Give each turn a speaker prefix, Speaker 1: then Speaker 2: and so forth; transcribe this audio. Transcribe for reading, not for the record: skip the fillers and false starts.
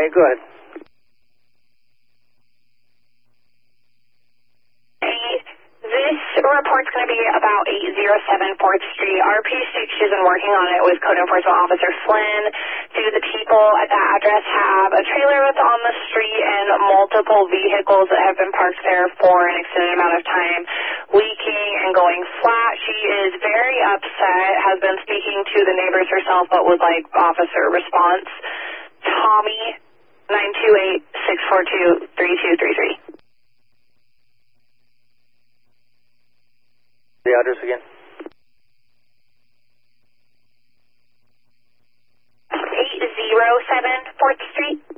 Speaker 1: Okay, go ahead.
Speaker 2: This report's going to be about 807 4th Street. Our PC isn't working on it with Code Enforcement Officer Flynn. Do the people at that address have a trailer that's on the street and multiple vehicles that have been parked there for an extended amount of time leaking and going flat? She is very upset, has been speaking to the neighbors herself, but would like officer response. Tommy, 928-642-3233.
Speaker 1: The address again?
Speaker 2: 807 4th Street.